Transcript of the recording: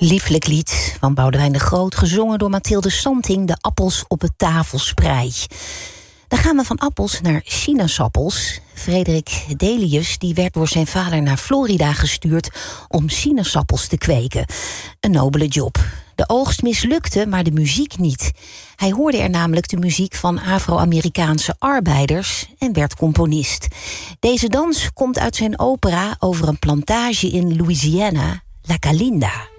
Lieflijk lied van Boudewijn de Groot, gezongen door Mathilde Santing, De appels op het tafelsprei. Dan gaan we van appels naar sinaasappels. Frederik Delius die werd door zijn vader naar Florida gestuurd om sinaasappels te kweken. Een nobele job. De oogst mislukte, maar de muziek niet. Hij hoorde er namelijk de muziek van Afro-Amerikaanse arbeiders en werd componist. Deze dans komt uit zijn opera over een plantage in Louisiana, La Calinda.